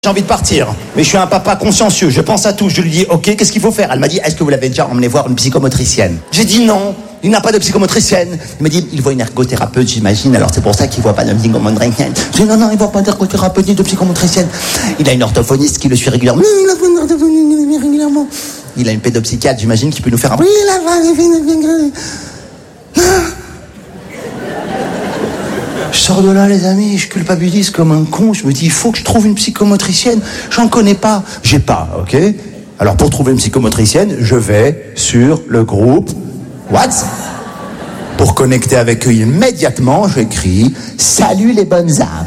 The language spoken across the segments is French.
J'ai envie de partir, mais je suis un papa consciencieux, je pense à tout, je lui dis ok, qu'est-ce qu'il faut faire? Elle m'a dit, est-ce que vous l'avez déjà emmené voir une psychomotricienne? J'ai dit non, il n'a pas de psychomotricienne. Il m'a dit, il voit une ergothérapeute, j'imagine, alors c'est pour ça qu'il voit pas de psychomotricienne. J'ai dit non, il voit pas d'ergothérapeute ni de psychomotricienne. Il a une orthophoniste qui le suit régulièrement. Il a une pédopsychiatre, j'imagine, qui peut nous faire un... Je sors de là, les amis, je culpabilise comme un con. Je me dis, il faut que je trouve une psychomotricienne. J'en connais pas. J'ai pas, ok? Alors, pour trouver une psychomotricienne, je vais sur le groupe WhatsApp. Pour connecter avec eux immédiatement, j'écris « Salut les bonnes âmes ».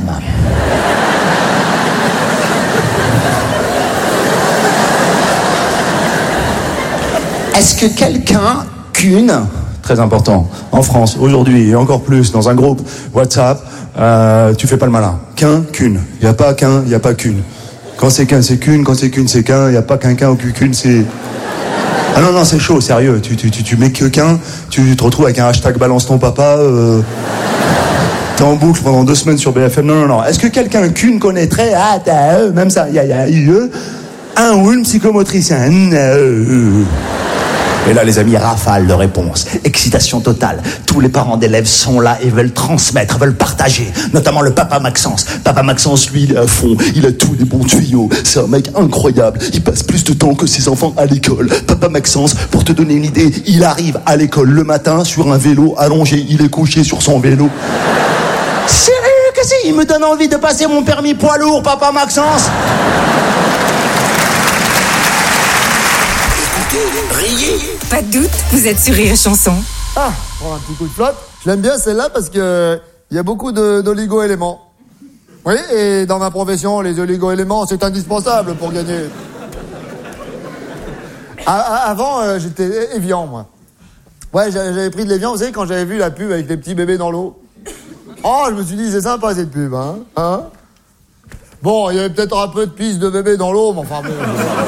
Est-ce que quelqu'un, très important, en France, aujourd'hui, et encore plus, dans un groupe WhatsApp, tu fais pas le malin. Qu'une. Il n'y a pas qu'un, il n'y a pas qu'une. Quand c'est qu'un, c'est qu'une. Quand c'est qu'une, c'est qu'un. Il n'y a pas qu'un ou qu'une, c'est... Ah non, c'est chaud, sérieux. Tu mets que qu'un, tu te retrouves avec un hashtag balance ton papa, t'es en boucle pendant 2 semaines sur BFM. Non. Est-ce que quelqu'un qu'une connaîtrait, même ça, il y a un ou une psychomotricienne. Et là, les amis, rafale de réponses. Excitation totale. Tous les parents d'élèves sont là et veulent transmettre, veulent partager. Notamment le papa Maxence. Papa Maxence, lui, il est à fond. Il a tous les bons tuyaux. C'est un mec incroyable. Il passe plus de temps que ses enfants à l'école. Papa Maxence, pour te donner une idée, il arrive à l'école le matin sur un vélo allongé. Il est couché sur son vélo. Sérieux que si? Il me donne envie de passer mon permis poids lourd, papa Maxence. Riez. Pas de doute, vous êtes sur Rire et Chanson. Ah, prends un petit coup de flotte. Je l'aime bien celle-là parce que il y a beaucoup d'oligo-éléments. Oui, et dans ma profession, les oligo-éléments, c'est indispensable pour gagner. Avant, j'étais Evian, moi. Ouais, j'avais pris de l'Evian, vous savez, quand j'avais vu la pub avec les petits bébés dans l'eau. Oh, je me suis dit, c'est sympa cette pub, hein. Bon, il y avait peut-être un peu de pisse de bébé dans l'eau, mais enfin bon...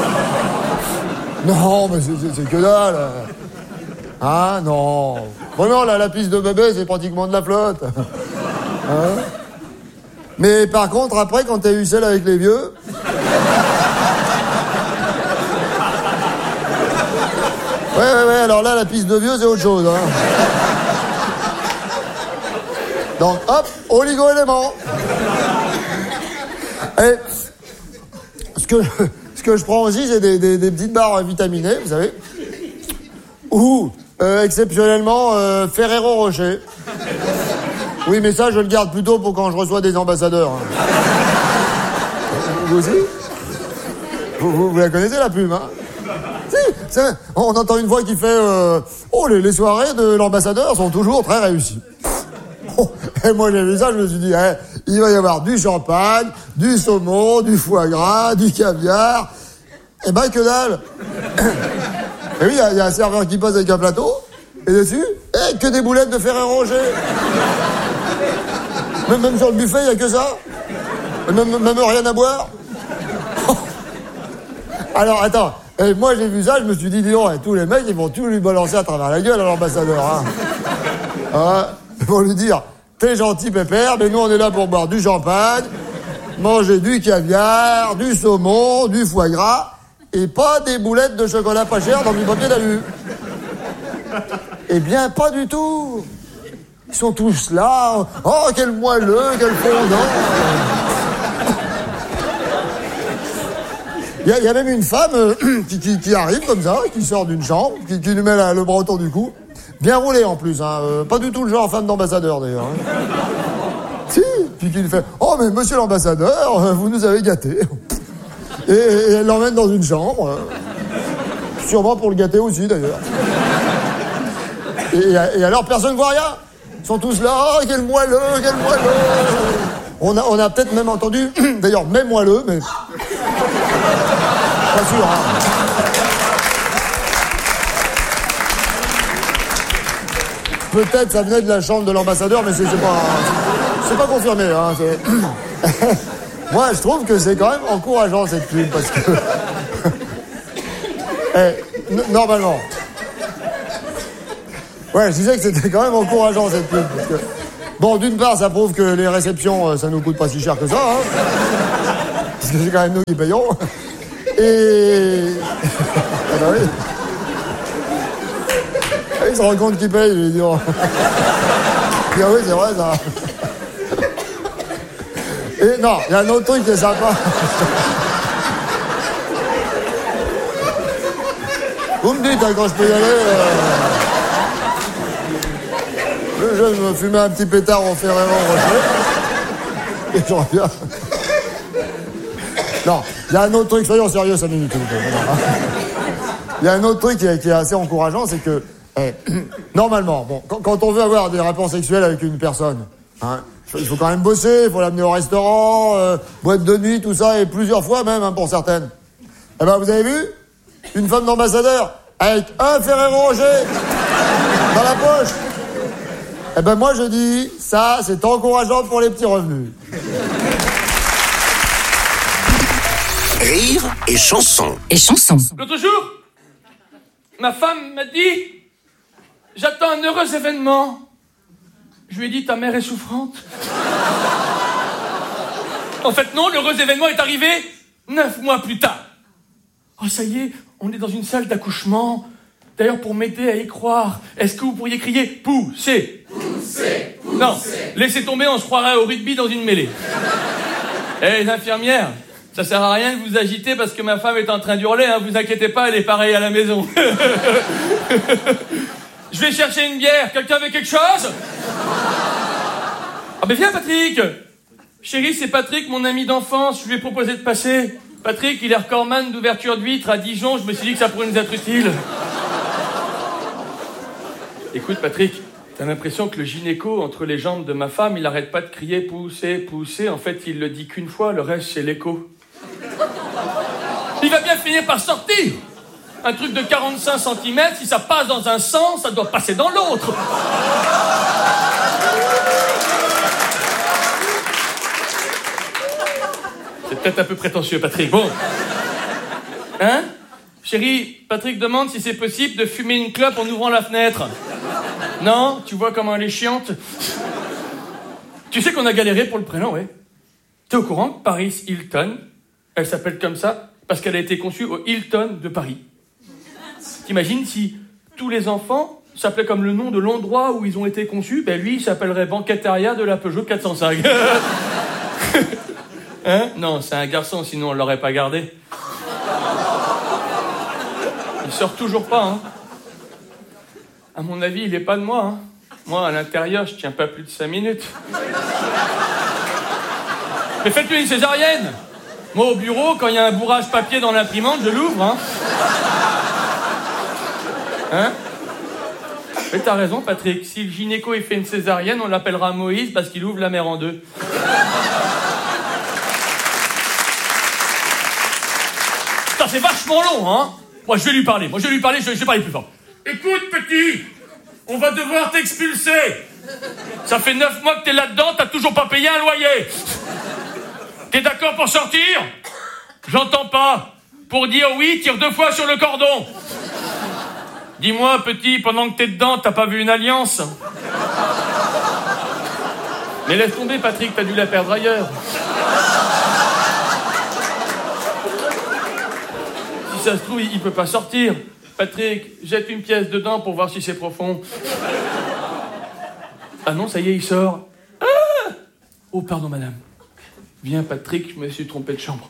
Non, mais c'est que dalle. Ah, non. Vraiment, la piste de bébé, c'est pratiquement de la flotte. Hein? Mais par contre, après, quand t'as eu celle avec les vieux... Ouais, alors là, la piste de vieux, c'est autre chose, hein. Donc, hop, oligo-éléments. Et... Ce que je prends aussi, c'est des petites barres vitaminées, vous savez. Ou, exceptionnellement, Ferrero Rocher. Oui, mais ça, je le garde plutôt pour quand je reçois des ambassadeurs. Vous aussi? Vous la connaissez, la pub, hein? Si, on entend une voix qui fait oh, les soirées de l'ambassadeur sont toujours très réussies. Et moi, j'ai vu ça, je me suis dit, il va y avoir du champagne, du saumon, du foie gras, du caviar. Eh ben, que dalle. Et oui, il y a un serveur qui passe avec un plateau, et dessus, que des boulettes de Ferrero Rocher. Même sur le buffet, il n'y a que ça. Même rien à boire. Alors, attends. Et moi, j'ai vu ça, je me suis dit, dis donc, tous les mecs, ils vont tout lui balancer à travers la gueule à l'ambassadeur, hein. Ils vont lui dire, t'es gentil, pépère, mais nous, on est là pour boire du champagne, manger du caviar, du saumon, du foie gras, et pas des boulettes de chocolat pas cher dans du papier d'alu. Eh bien, pas du tout. Ils sont tous là. Oh, quel moelleux, quel fondant. Il y a même une femme qui arrive comme ça, qui sort d'une chambre, qui lui met le bras autour du cou. Bien roulé en plus, hein. Pas du tout le genre femme d'ambassadeur d'ailleurs. Hein. Si, puis qui lui fait « Oh mais monsieur l'ambassadeur, vous nous avez gâtés. » Et elle l'emmène dans une chambre. Sûrement pour le gâter aussi d'ailleurs. Et alors personne ne voit rien. Ils sont tous là, oh quel moelleux, quel moelleux. On a peut-être même entendu, d'ailleurs même moelleux, mais... Pas sûr, hein. Peut-être ça venait de la chambre de l'ambassadeur, mais c'est pas confirmé. Hein, moi, je trouve que c'est quand même encourageant cette pub, parce que... normalement... Ouais, je disais que c'était quand même encourageant cette pub, parce que... Bon, d'une part, ça prouve que les réceptions, ça nous coûte pas si cher que ça, hein. parce que c'est quand même nous qui payons. Et... ah bah oui. Il se rend compte qu'il paye, je lui dis. Ah oui, c'est vrai, ça. Et non, il y a un autre truc qui est sympa. Vous me dites, hein, quand je peux y aller... Je me fumais un petit pétard au Ferrero Rocher. Et je reviens. Non, il y a un autre truc, soyons sérieux 5 minutes. Il y a un autre truc qui est assez encourageant, c'est que, normalement, bon, quand on veut avoir des rapports sexuels avec une personne, hein, il faut quand même bosser, il faut l'amener au restaurant, boîte de nuit, tout ça, et plusieurs fois même, hein, pour certaines. Eh ben, vous avez vu? Une femme d'ambassadeur, avec un Ferrero Rocher dans la poche. Eh ben, moi, je dis, ça, c'est encourageant pour les petits revenus. Rire et chanson. L'autre jour, ma femme m'a dit « J'attends un heureux événement. » Je lui ai dit « Ta mère est souffrante. » En fait, non, l'heureux événement est arrivé 9 mois plus tard. Oh, ça y est, on est dans une salle d'accouchement. D'ailleurs, pour m'aider à y croire, est-ce que vous pourriez crier « Poussez » Non, laissez tomber, on se croirait au rugby dans une mêlée. Eh, les infirmières, ça sert à rien de vous agiter parce que ma femme est en train d'hurler, hein, vous inquiétez pas, elle est pareille à la maison. Je vais chercher une bière, quelqu'un veut quelque chose? Ah ben viens Patrick. Chérie, c'est Patrick, mon ami d'enfance, je lui ai proposé de passer. Patrick, il est recordman d'ouverture d'huîtres à Dijon, je me suis dit que ça pourrait nous être utile. Écoute Patrick, t'as l'impression que le gynéco entre les jambes de ma femme, il arrête pas de crier « Poussez, poussez », en fait il le dit qu'une fois, le reste c'est l'écho. Il va bien finir par sortir. Un truc de 45 cm, si ça passe dans un sens, ça doit passer dans l'autre. C'est peut-être un peu prétentieux, Patrick. Bon. Hein? Chérie, Patrick demande si c'est possible de fumer une clope en ouvrant la fenêtre. Non? Tu vois comment elle est chiante? Tu sais qu'on a galéré pour le prénom, ouais. T'es au courant que Paris Hilton, elle s'appelle comme ça parce qu'elle a été conçue au Hilton de Paris. T'imagines si tous les enfants s'appelaient comme le nom de l'endroit où ils ont été conçus? Ben lui, il s'appellerait Banqueteria de la Peugeot 405. Hein? Non, c'est un garçon, sinon on l'aurait pas gardé. Il sort toujours pas, hein. À mon avis, il est pas de moi, hein. Moi, à l'intérieur, je tiens pas plus de 5 minutes. Mais faites-lui une césarienne. Moi, au bureau, quand il y a un bourrage papier dans l'imprimante, je l'ouvre, hein. Hein? Mais t'as raison, Patrick. Si le gynéco il fait une césarienne, on l'appellera Moïse parce qu'il ouvre la mer en deux. Putain, c'est vachement long, hein. Moi, je vais lui parler, je vais parler plus fort. Écoute, petit, on va devoir t'expulser. Ça fait 9 mois que t'es là-dedans, t'as toujours pas payé un loyer. T'es d'accord pour sortir? J'entends pas. Pour dire oui, tire 2 fois sur le cordon. Dis-moi, petit, pendant que t'es dedans, t'as pas vu une alliance? Mais laisse tomber, Patrick, t'as dû la perdre ailleurs. Si ça se trouve, il peut pas sortir. Patrick, jette une pièce dedans pour voir si c'est profond. Ah non, ça y est, il sort. Ah! Oh, pardon, madame. Viens, Patrick, je me suis trompé de chambre.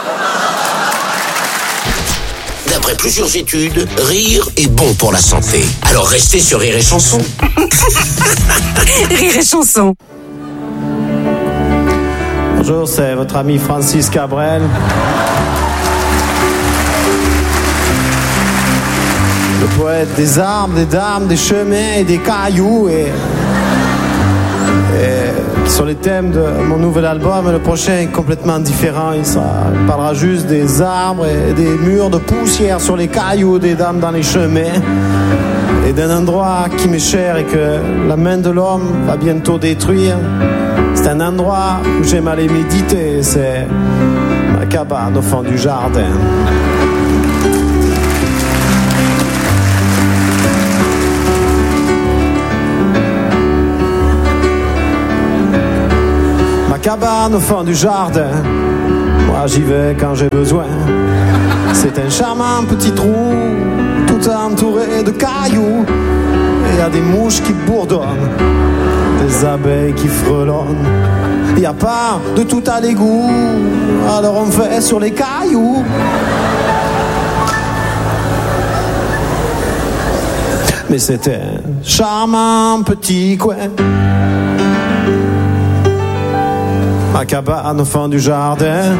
D'après plusieurs études, rire est bon pour la santé. Alors restez sur Rire et Chanson. Rire et chanson. Bonjour, c'est votre ami Francis Cabrel. Le poète des arbres, des dames, des chemins et des cailloux et qui sont les thèmes de mon nouvel album. Le prochain est complètement différent. Il parlera juste des arbres et des murs de poussière sur les cailloux, des dames dans les chemins et d'un endroit qui m'est cher et que la main de l'homme va bientôt détruire. C'est un endroit où j'aime aller méditer. C'est ma cabane au fond du jardin. Cabane au fond du jardin, Moi j'y vais quand j'ai besoin. C'est un charmant petit trou, tout entouré de cailloux. Il y a des mouches qui bourdonnent, des abeilles qui frelonnent. Il n'y a pas de tout à l'égout, alors on fait sur les cailloux. Mais c'était un charmant petit coin. Ma cabane au fond du jardin.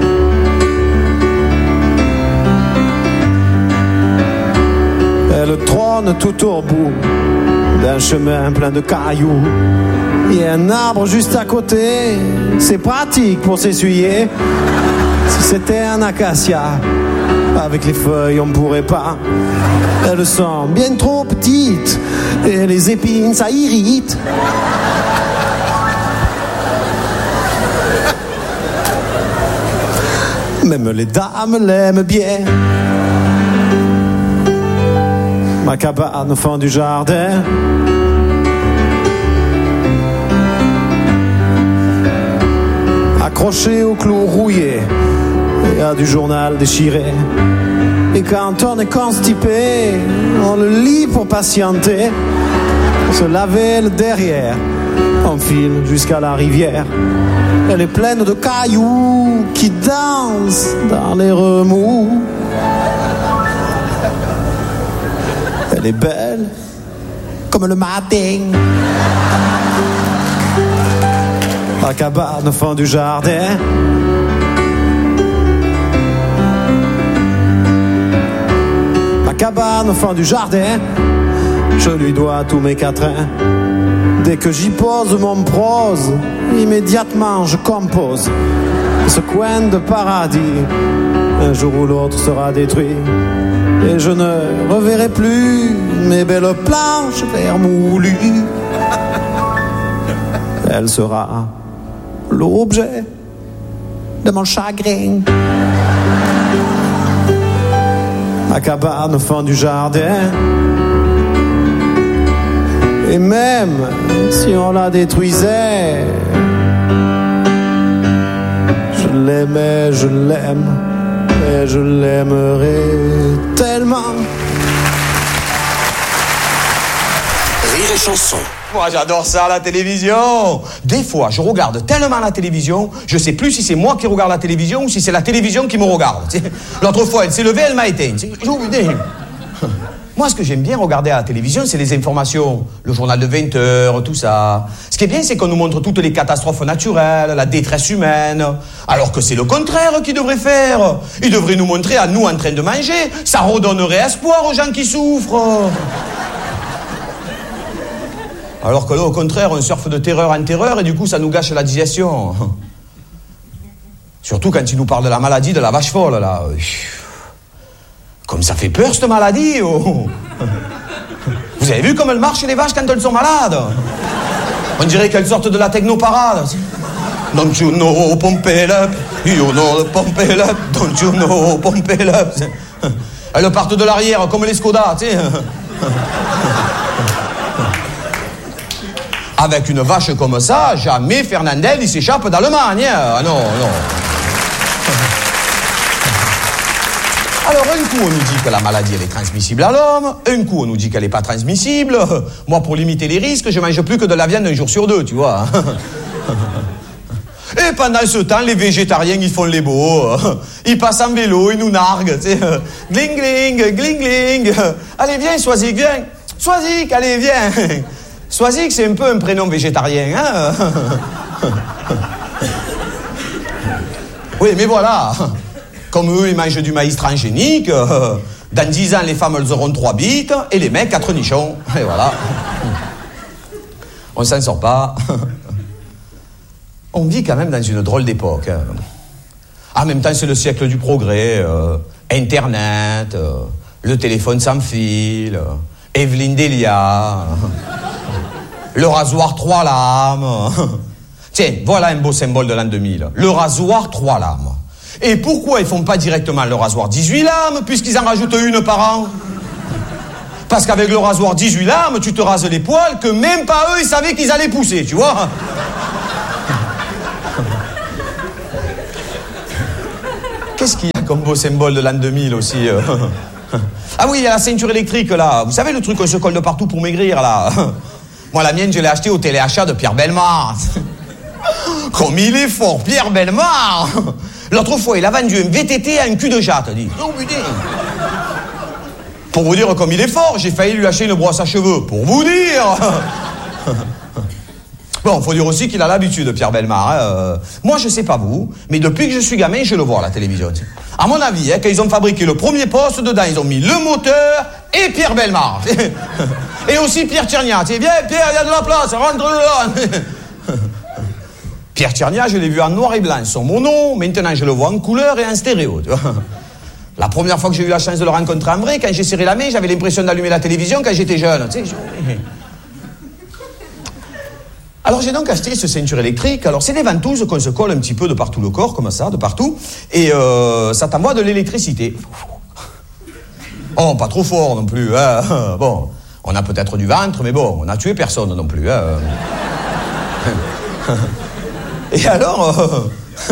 Elle trône tout au bout d'un chemin plein de cailloux. Il y a un arbre juste à côté, c'est pratique pour s'essuyer. Si c'était un acacia, avec les feuilles on pourrait pas. Elles sont bien trop petites et les épines ça irrite. Même les dames l'aiment bien. Ma cabane au fond du jardin. Accroché au clou rouillé, il y a du journal déchiré. Et quand on est constipé, on le lit pour patienter. On se laver le derrière, on file jusqu'à la rivière. Elle est pleine de cailloux qui dansent dans les remous. Elle est belle comme le matin. La cabane au fond du jardin. Ma cabane au fond du jardin. Je lui dois tous mes quatrains. Dès que j'y pose mon prose, immédiatement je compose. Ce coin de paradis, un jour ou l'autre sera détruit. Et je ne reverrai plus mes belles planches vermoulues. Elle sera l'objet de mon chagrin. Ma cabane au fond du jardin. Et même si on la détruisait, je l'aimais, je l'aime, et je l'aimerai tellement. Rire et chanson. Moi j'adore ça, la télévision. Des fois je regarde tellement la télévision, je sais plus si c'est moi qui regarde la télévision ou si c'est la télévision qui me regarde. L'autre fois elle s'est levée, elle m'a éteint. J'ai oublié. Moi, ce que j'aime bien regarder à la télévision, c'est les informations. Le journal de 20h, tout ça. Ce qui est bien, c'est qu'on nous montre toutes les catastrophes naturelles, la détresse humaine. Alors que c'est le contraire qu'ils devraient faire. Ils devraient nous montrer à nous en train de manger. Ça redonnerait espoir aux gens qui souffrent. Alors que là, au contraire, on surfe de terreur en terreur et du coup, ça nous gâche la digestion. Surtout quand ils nous parlent de la maladie de la vache folle, là. Comme ça fait peur, cette maladie, oh. Vous avez vu comme elles marchent, les vaches, quand elles sont malades? On dirait qu'elles sortent de la technoparade. Don't you know, pump it up, you know, pump it up, don't you know, pump it up. Elles partent de l'arrière, comme les Skoda, tu sais. Avec une vache comme ça, jamais Fernandel, il s'échappe d'Allemagne. Ah non, non. Alors, un coup, on nous dit que la maladie, elle est transmissible à l'homme. Un coup, on nous dit qu'elle n'est pas transmissible. Moi, pour limiter les risques, je mange plus que de la viande un jour sur deux, tu vois. Et pendant ce temps, les végétariens, ils font les beaux. Ils passent en vélo, ils nous narguent, tu sais. Gling, gling, gling, gling. Allez, viens, Soisic, viens. Soisic, allez, viens. Soisic, c'est un peu un prénom végétarien, hein. Oui, mais voilà. Comme eux, ils mangent du maïs transgénique, dans 10 ans, les femmes, elles auront 3 bites, et les mecs, 4 nichons. Et voilà. On s'en sort pas. On vit quand même dans une drôle d'époque. En même temps, c'est le siècle du progrès. Internet, le téléphone sans fil, Evelyne Delia, le rasoir 3 lames. Tiens, voilà un beau symbole de l'an 2000. Le rasoir 3 lames. Et pourquoi ils font pas directement le rasoir 18 lames, puisqu'ils en rajoutent une par an? Parce qu'avec le rasoir 18 lames, tu te rases les poils que même pas eux, ils savaient qu'ils allaient pousser, tu vois. Qu'est-ce qu'il y a comme beau symbole de l'an 2000 aussi Ah oui, il y a la ceinture électrique, là. Vous savez, le truc qu'on se colle de partout pour maigrir, là. Moi, la mienne, je l'ai achetée au téléachat de Pierre Bellemare. Comme il est fort, Pierre Bellemare. L'autre fois, il a vendu un VTT à un cul de jatte, dit. Oh, putain. Pour vous dire comme il est fort, j'ai failli lui acheter une brosse à cheveux. Pour vous dire. Bon, faut dire aussi qu'il a l'habitude, Pierre Bellemare. Moi, je sais pas vous, mais depuis que je suis gamin, je le vois à la télévision. À mon avis, quand ils ont fabriqué le premier poste, dedans, ils ont mis le moteur et Pierre Bellemare. Et aussi Pierre Tchernia. Viens, Pierre, il y a de la place, rentre là. Pierre Tchernia, je l'ai vu en noir et blanc, son mono. Maintenant, je le vois en couleur et en stéréo. Tu vois. La première fois que j'ai eu la chance de le rencontrer en vrai, quand j'ai serré la main, j'avais l'impression d'allumer la télévision quand j'étais jeune. Tu sais, Alors j'ai donc acheté ce ceinture électrique. Alors c'est des ventouses qu'on se colle un petit peu de partout le corps, comme ça, de partout. Et ça t'envoie de l'électricité. Oh, pas trop fort non plus. Hein. Bon, on a peut-être du ventre, mais bon, on n'a tué personne non plus. Hein. Et alors...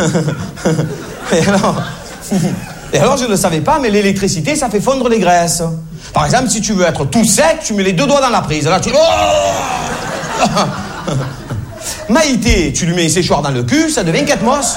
Et alors, je ne le savais pas, mais l'électricité, ça fait fondre les graisses. Par exemple, si tu veux être tout sec, tu mets les deux doigts dans la prise. Là, tu... Oh Maïté, tu lui mets un séchoir dans le cul, ça devient 4 mosses.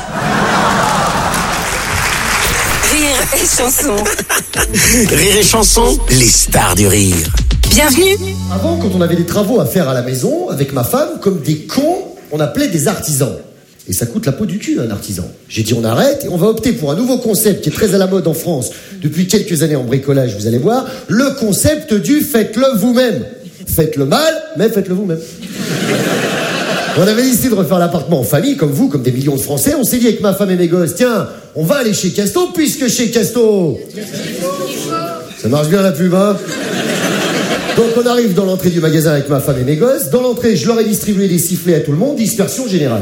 Rire et chanson. Rire et chanson, les stars du rire. Bienvenue. Avant, quand on avait des travaux à faire à la maison, avec ma femme, comme des cons, on appelait des artisans. Et ça coûte la peau du cul, un artisan. J'ai dit on arrête et on va opter pour un nouveau concept qui est très à la mode en France depuis quelques années en bricolage, vous allez voir, le concept du faites-le vous-même. Faites-le mal, mais faites-le vous-même. On avait décidé de refaire l'appartement en famille, comme vous, comme des millions de Français. On s'est dit avec ma femme et mes gosses, tiens, on va aller chez Casto, puisque chez Casto... Ça marche bien la pub, hein? Donc on arrive dans l'entrée du magasin avec ma femme et mes gosses. Dans l'entrée, je leur ai distribué des sifflets à tout le monde, dispersion générale.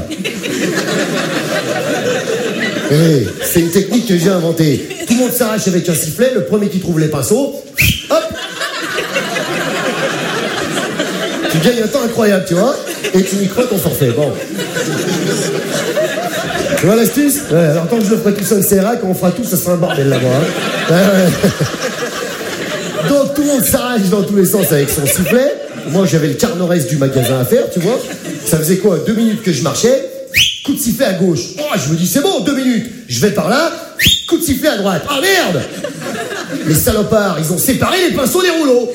Hey, c'est une technique que j'ai inventée. Tout le monde s'arrache avec un sifflet, le premier qui trouve les pinceaux, hop! Tu gagnes un temps incroyable, tu vois, et tu n'y crois ton forfait. Bon. Tu vois l'astuce? Ouais, alors tant que je le ferai tout seul, c'est vrai, quand on fera tout, ça sera un bordel là-bas. Hein. Ouais. Donc tout le monde s'arrache dans tous les sens avec son sifflet. Moi, j'avais le quart nord-est du magasin à faire, tu vois. Ça faisait quoi, 2 minutes que je marchais, coup de sifflet à gauche. Oh, je me dis, c'est bon, 2 minutes. Je vais par là, coup de sifflet à droite. Ah, merde! Les salopards, ils ont séparé les pinceaux des rouleaux.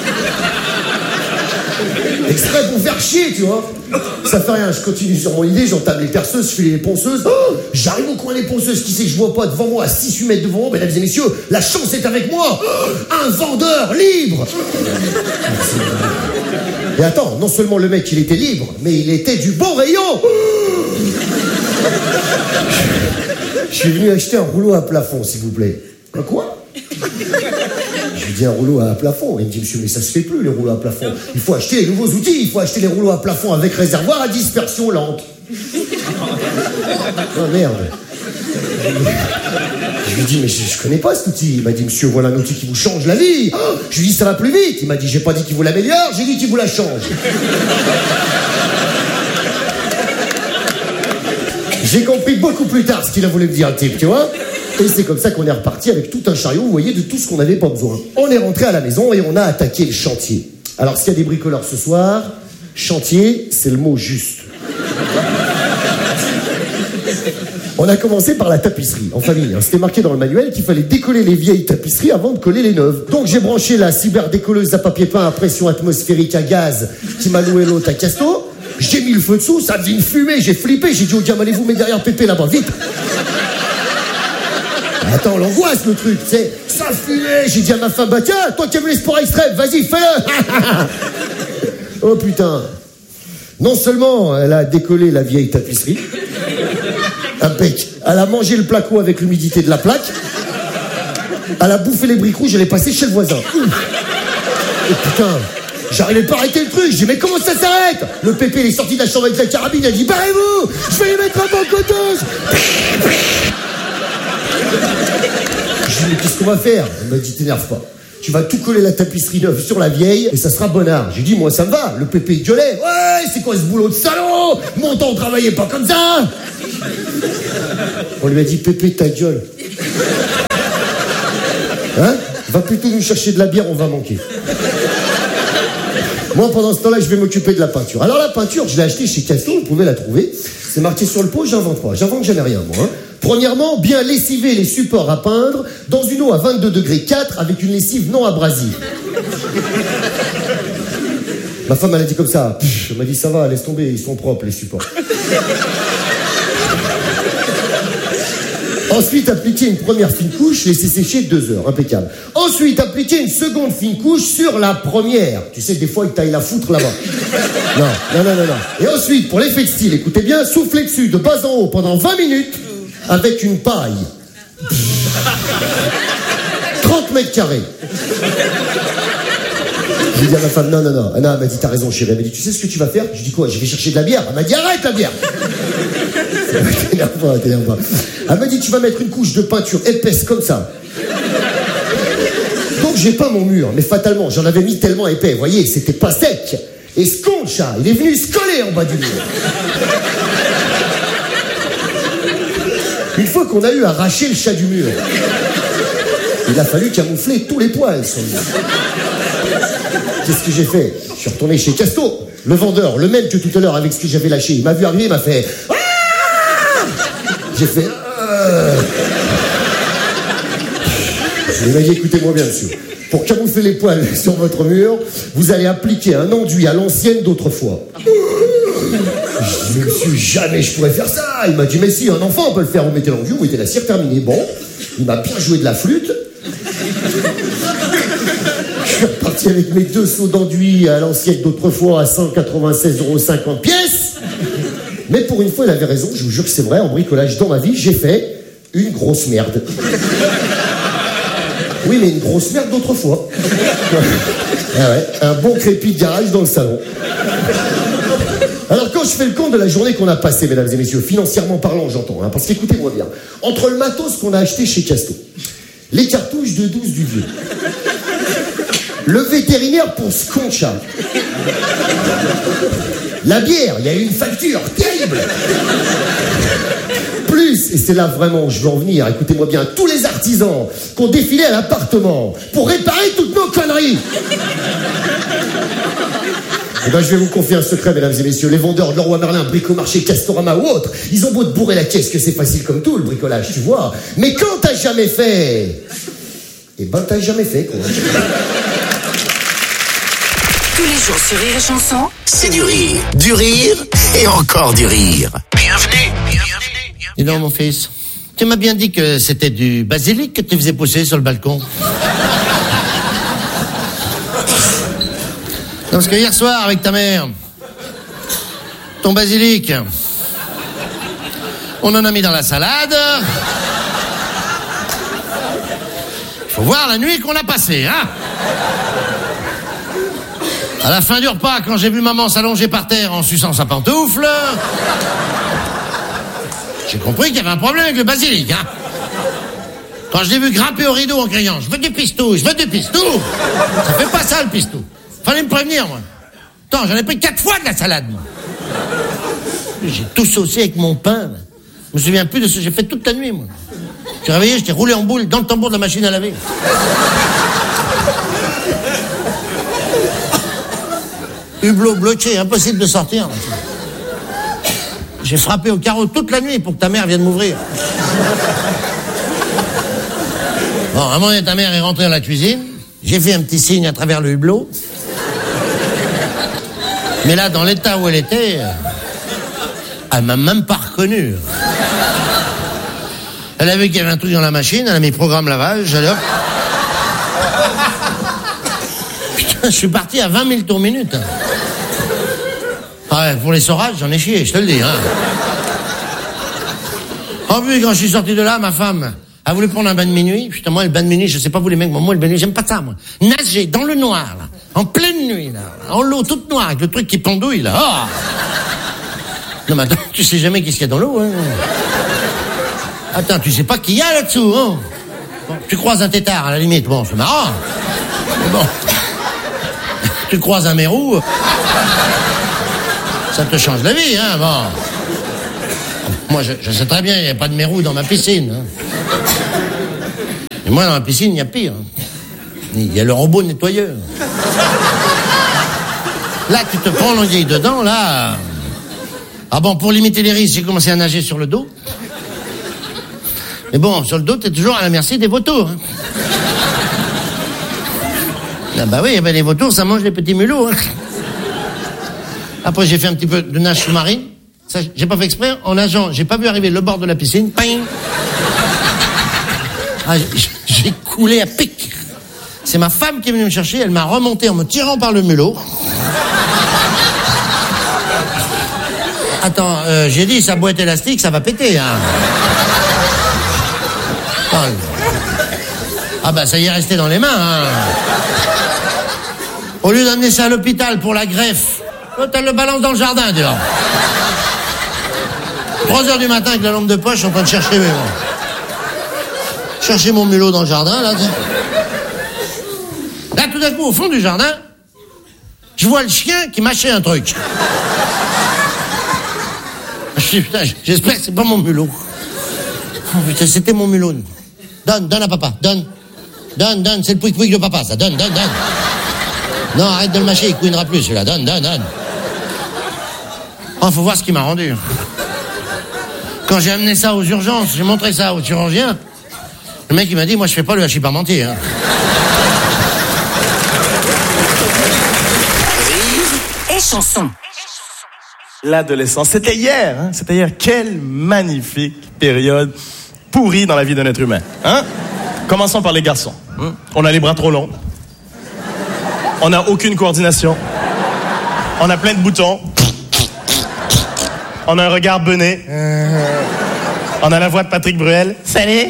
Exprès pour faire chier, tu vois. Ça fait rien, je continue sur mon idée, j'entame les perceuses, je fais les ponceuses. Oh, j'arrive au coin des ponceuses, qui c'est que je vois pas devant moi, à 6-8 mètres devant moi, mesdames et messieurs, la chance est avec moi. Un vendeur libre. Et attends, non seulement le mec il était libre, mais il était du bon rayon. Je suis venu acheter un rouleau à plafond, s'il vous plaît. Un quoi? Je lui dis un rouleau à plafond. Il me dit, monsieur, mais ça se fait plus, les rouleaux à plafond. Il faut acheter les nouveaux outils, il faut acheter les rouleaux à plafond avec réservoir à dispersion lente. Oh merde. Je lui dis, mais je connais pas cet outil. Il m'a dit, monsieur, voilà un outil qui vous change la vie. Oh, je lui dis, ça va plus vite. Il m'a dit, j'ai pas dit qu'il vous l'améliore, j'ai dit qu'il vous la change. J'ai compris beaucoup plus tard ce qu'il a voulu me dire, le type, tu vois. Et c'est comme ça qu'on est reparti avec tout un chariot, vous voyez, de tout ce qu'on n'avait pas besoin. On est rentré à la maison et on a attaqué le chantier. Alors, s'il y a des bricoleurs ce soir, chantier, c'est le mot juste. On a commencé par la tapisserie, en famille. C'était marqué dans le manuel qu'il fallait décoller les vieilles tapisseries avant de coller les neuves. Donc j'ai branché la cyberdécolleuse à papier peint à pression atmosphérique à gaz qui m'a loué l'autre à Casto. J'ai mis le feu dessous, ça faisait une fumée, j'ai flippé, j'ai dit au diable, allez-vous mettre derrière Pépé là-bas, vite. Attends, l'angoisse, le truc, c'est ça fumait. J'ai dit à ma femme, bah tiens, toi qui aimes les sports extrêmes, vas-y, fais-le. Oh putain. Non seulement elle a décollé la vieille tapisserie, impec. Elle a mangé le placo avec l'humidité de la plaque. Elle a bouffé les briques rouges, elle est passée chez le voisin. Et putain, j'arrivais pas à arrêter le truc. J'ai dit, mais comment ça s'arrête? Le Pépé, il est sorti de la chambre avec la carabine, il a dit, barrez-vous, je vais les mettre à bancoteuse. Je lui ai dit, mais qu'est-ce qu'on va faire? Elle m'a dit, t'énerve pas. Tu vas tout coller la tapisserie neuve sur la vieille et ça sera bonnard. J'ai dit, moi ça me va. Le Pépé il gueulait. Ouais, c'est quoi ce boulot de salaud? Mon temps, on travaillait pas comme ça. On lui a dit, Pépé, ta gueule. Hein? Va plutôt nous chercher de la bière, on va manquer. Moi, pendant ce temps-là, je vais m'occuper de la peinture. Alors, la peinture, je l'ai achetée chez Casto, vous pouvez la trouver. C'est marqué sur le pot, j'invente pas. J'invente jamais rien, moi. Hein. Premièrement, bien lessiver les supports à peindre dans une eau à 22 degrés 4 avec une lessive non abrasive. Ma femme, elle a dit comme ça. Elle m'a dit, ça va, laisse tomber, ils sont propres, les supports. Ensuite, appliquer une première fine couche, laisser sécher 2 heures, impeccable. Ensuite, appliquer une seconde fine couche sur la première. Tu sais, des fois, ils taillent la foutre là-bas. Non. Et ensuite, pour l'effet de style, écoutez bien, soufflez dessus de bas en haut pendant 20 minutes avec une paille. 30 mètres carrés. J'ai dit à ma femme, non. Anna, elle m'a dit, t'as raison, chérie. Elle m'a dit, tu sais ce que tu vas faire? Je dis quoi? Je vais chercher de la bière. Elle m'a dit, arrête la bière. T'énerve pas. Elle m'a dit, tu vas mettre une couche de peinture épaisse comme ça. Donc j'ai peint mon mur, mais fatalement, j'en avais mis tellement épais, vous voyez, c'était pas sec. Et ce con chat, il est venu se coller en bas du mur. Une fois qu'on a eu arraché le chat du mur, il a fallu camoufler tous les poils sur le mur. Qu'est-ce que j'ai fait? Je suis retourné chez Casto, le vendeur, le même que tout à l'heure avec ce que j'avais lâché. Il m'a vu arriver, il m'a fait... J'ai fait... Il m'a dit, écoutez-moi bien, monsieur. Pour camoufler les poils sur votre mur, vous allez appliquer un enduit à l'ancienne d'autrefois. Je me suis dit, jamais je pourrais faire ça. Il m'a dit, mais si, un enfant peut le faire. Vous mettez l'enduit, vous mettez la cire terminée. Bon, il m'a bien joué de la flûte. Je suis reparti avec mes 2 seaux d'enduit à l'ancienne d'autrefois à 196,50 € pièce. Mais pour une fois, il avait raison, je vous jure que c'est vrai, en bricolage dans ma vie, j'ai fait une grosse merde. Oui, mais une grosse merde d'autrefois. Ah ouais, un bon crépi de garage dans le salon. Alors quand je fais le compte de la journée qu'on a passée, mesdames et messieurs, financièrement parlant, j'entends, hein, parce qu'écoutez-moi bien, entre le matos qu'on a acheté chez Casto, les cartouches de 12 du vieux, le vétérinaire pour ce con chat, la bière, il y a eu une facture terrible. Plus, et c'est là vraiment où je veux en venir, écoutez-moi bien, tous les artisans qui ont défilé à l'appartement pour réparer toutes nos conneries. Eh ben, je vais vous confier un secret, mesdames et messieurs. Les vendeurs de Leroy Merlin, Bricomarché, Castorama ou autres, ils ont beau te bourrer la caisse que c'est facile comme tout, le bricolage, tu vois. Mais quand t'as jamais fait, eh ben, t'as jamais fait, quoi. Tous les jours sur Rire et Chanson, C'est du rire et encore du rire. Bienvenue. Dis donc, mon fils, tu m'as bien dit que c'était du basilic que tu faisais pousser sur le balcon. Parce que hier soir, avec ta mère, ton basilic, on en a mis dans la salade. Il faut voir la nuit qu'on a passée, hein. À la fin du repas, quand j'ai vu maman s'allonger par terre en suçant sa pantoufle, j'ai compris qu'il y avait un problème avec le basilic, hein. Quand je l'ai vu grimper au rideau en criant « Je veux du pistou, je veux du pistou !» Ça fait pas ça, le pistou. Fallait me prévenir, moi. Attends, j'en ai pris 4 fois de la salade, moi. J'ai tout saucé avec mon pain, là. Je me souviens plus de ce que j'ai fait toute la nuit, moi. Je suis réveillé, j'étais roulé en boule dans le tambour de la machine à laver. Hublot bloqué, impossible de sortir, là. J'ai frappé au carreau toute la nuit pour que ta mère vienne m'ouvrir. Bon, à un moment donné, ta mère est rentrée dans la cuisine. J'ai fait un petit signe à travers le hublot. Mais là, dans l'état où elle était, elle m'a même pas reconnu. Elle a vu qu'il y avait un truc dans la machine, elle a mis programme lavage, alors... Putain, je suis parti à 20 000 tours minute. Ah ouais, pour les sorages, j'en ai chié, je te le dis, hein. En plus, quand je suis sorti de là, ma femme a voulu prendre un bain de minuit. Putain, moi, le bain de minuit, je sais pas vous les mecs, moi, le bain de minuit, j'aime pas ça, moi. Nager dans le noir, là, en pleine nuit, là, en l'eau toute noire, avec le truc qui pendouille, là. Oh non, mais attends, tu sais jamais qu'est-ce qu'il y a dans l'eau, hein. Attends, tu sais pas qu'il y a là-dessous, hein. Bon, tu croises un tétard, à la limite, bon, c'est marrant. Mais bon, tu croises un mérou, ça te change la vie, hein, bon. Moi, je sais très bien, il n'y a pas de mérou dans ma piscine, hein. Et moi, dans la piscine, il y a pire. Il y a le robot nettoyeur. Là, tu te prends l'anguille dedans, là... Ah bon, pour limiter les risques, j'ai commencé à nager sur le dos. Mais bon, sur le dos, t'es toujours à la merci des vautours. Hein. Ah bah oui, les vautours, ça mange les petits mulots. Hein. Après, j'ai fait un petit peu de nage sous-marine. Ça, j'ai pas fait exprès. En nageant, j'ai pas vu arriver le bord de la piscine. Ping. Ah, j'ai coulé à pic. C'est ma femme qui est venue me chercher. Elle m'a remonté en me tirant par le mulot. Attends, j'ai dit, sa boîte élastique, ça va péter, hein. Ah bah, ça y est resté dans les mains, hein. Au lieu d'amener ça à l'hôpital pour la greffe, l'autre, elle le balance dans le jardin, dehors. 3h du matin avec la lampe de poche, je suis en train de chercher mon mulot dans le jardin, là. Là, tout d'un coup, au fond du jardin, je vois le chien qui mâchait un truc. Je dis, putain, j'espère que c'est pas mon mulot. Oh putain, c'était mon mulot. Donne à papa, donne, c'est le pouic-pouic de papa, ça, donne. Non, arrête de le mâcher, il couinera plus, celui-là, donne. Oh, faut voir ce qu'il m'a rendu. Quand j'ai amené ça aux urgences, j'ai montré ça au chirurgien, le mec, il m'a dit, moi, je fais pas le hachis parmentier, hein. Et chanson. L'adolescence, c'était hier, hein? C'était hier. Quelle magnifique période pourrie dans la vie d'un être humain, hein? Commençons par les garçons. Hein? On a les bras trop longs. On n'a aucune coordination. On a plein de boutons. On a un regard bené. On a la voix de Patrick Bruel. Salut.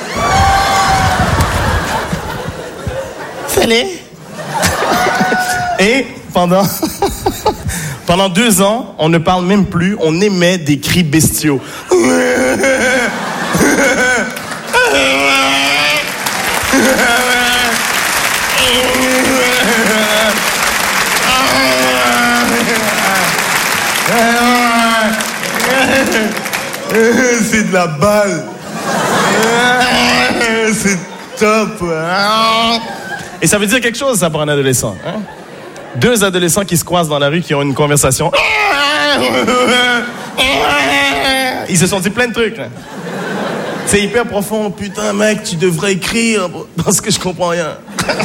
Et pendant 2 ans, on ne parle même plus, on émet des cris bestiaux. C'est de la balle. C'est top. Et ça veut dire quelque chose, ça, pour un adolescent. Hein? 2 adolescents qui se croisent dans la rue, qui ont une conversation. Ils se sont dit plein de trucs. Là. C'est hyper profond. Putain, mec, tu devrais écrire parce que je comprends rien.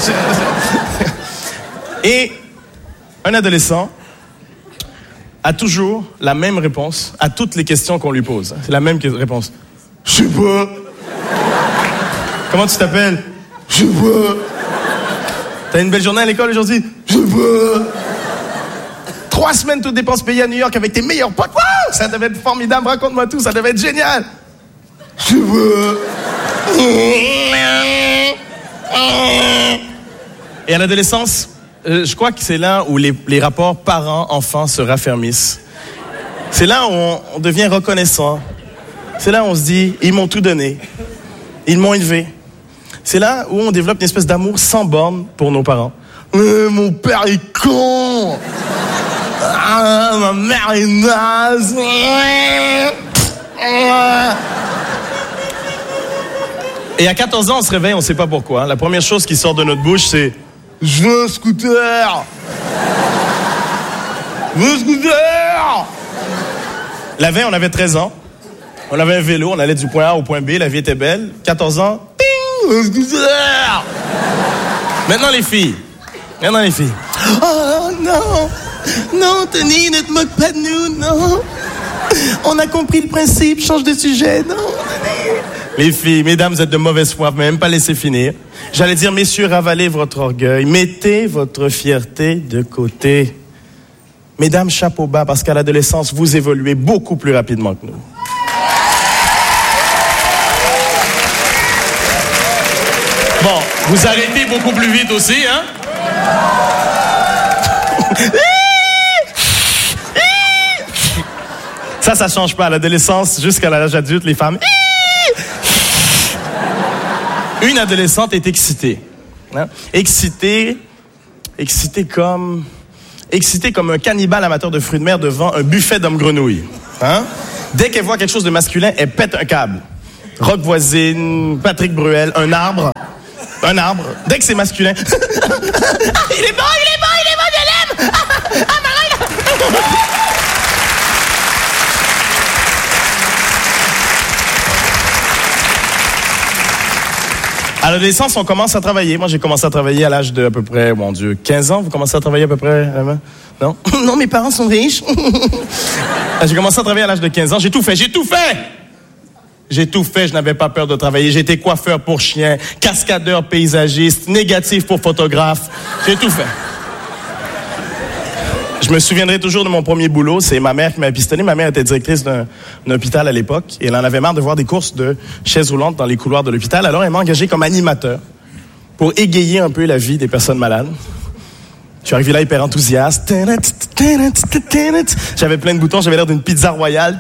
Et un adolescent a toujours la même réponse à toutes les questions qu'on lui pose. C'est la même réponse. Je sais pas. Comment tu t'appelles? Je sais pas. T'as une belle journée à l'école aujourd'hui? Je sais pas. 3 semaines toutes dépenses payées à New York avec tes meilleurs potes. Wow, ça devait être formidable. Raconte-moi tout. Ça devait être génial. Je sais pas. Et à l'adolescence, je crois que c'est là où les rapports parents-enfants se raffermissent. C'est là où on devient reconnaissant. C'est là où on se dit, ils m'ont tout donné. Ils m'ont élevé. C'est là où on développe une espèce d'amour sans borne pour nos parents. Mon père est con. Ma mère est naze. Et à 14 ans, on se réveille, on ne sait pas pourquoi. La première chose qui sort de notre bouche, c'est « Je veux un scooter !» « Je veux un scooter !» La veille, on avait 13 ans. On avait un vélo, on allait du point A au point B, la vie était belle. 14 ans, ting, un scooter. Maintenant les filles. Oh non, non Tony, ne te moque pas de nous, non. On a compris le principe, change de sujet, non Tony. Les filles, mesdames, vous êtes de mauvaise foi, vous m'avez même pas laissé finir. J'allais dire, messieurs, ravalez votre orgueil, mettez votre fierté de côté. Mesdames, chapeau bas, parce qu'à l'adolescence, vous évoluez beaucoup plus rapidement que nous. Bon, vous arrêtez beaucoup plus vite aussi, hein? Ça change pas. À l'adolescence, jusqu'à l'âge adulte, les femmes... Une adolescente est excitée. Hein? Excitée comme un cannibale amateur de fruits de mer devant un buffet d'hommes grenouilles. Hein? Dès qu'elle voit quelque chose de masculin, elle pète un câble. Rock Voisine, Patrick Bruel, un arbre. Un arbre. Dès que c'est masculin. Il est bon, je l'aime! À l'adolescence, on commence à travailler. Moi, j'ai commencé à travailler à l'âge de à peu près, 15 ans. Vous commencez à travailler à peu près non? Non, mes parents sont riches. J'ai commencé à travailler à l'âge de 15 ans. J'ai tout fait. Je n'avais pas peur de travailler. J'étais coiffeur pour chiens, cascadeur paysagiste, négatif pour photographe. J'ai tout fait. Je me souviendrai toujours de mon premier boulot. C'est ma mère qui m'a pistonné. Ma mère était directrice d'un hôpital à l'époque. Et elle en avait marre de voir des courses de chaises roulantes dans les couloirs de l'hôpital. Alors, elle m'a engagé comme animateur pour égayer un peu la vie des personnes malades. Je suis arrivé là hyper enthousiaste. J'avais plein de boutons. J'avais l'air d'une pizza royale.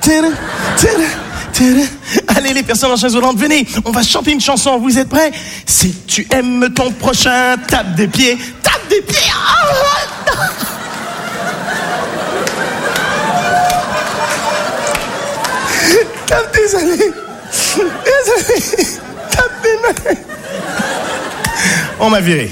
Allez, les personnes en chaise roulante, venez. On va chanter une chanson. Vous êtes prêts? Si tu aimes ton prochain, tape des pieds. Tape des pieds. Désolé. Tape des mains. On m'a viré.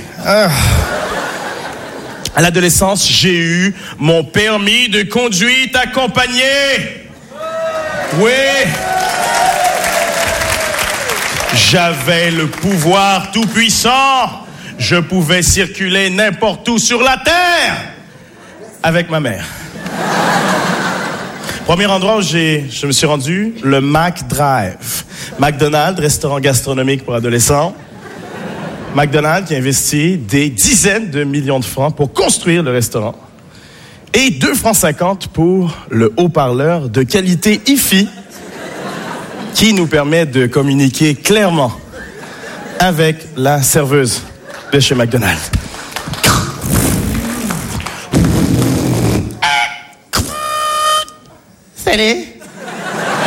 À l'adolescence, j'ai eu mon permis de conduite accompagné. Oui. J'avais le pouvoir tout-puissant. Je pouvais circuler n'importe où sur la terre avec ma mère. Premier endroit où je me suis rendu, le McDrive. McDonald's, restaurant gastronomique pour adolescents. McDonald's qui a investi des dizaines de millions de francs pour construire le restaurant. Et 2,50 francs pour le haut-parleur de qualité hi-fi qui nous permet de communiquer clairement avec la serveuse de chez McDonald's. Salut.